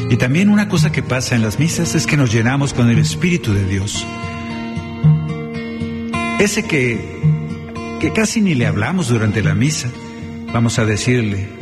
Y también una cosa que pasa en las misas es que nos llenamos con el Espíritu de Dios. Ese que casi ni le hablamos durante la misa, vamos a decirle: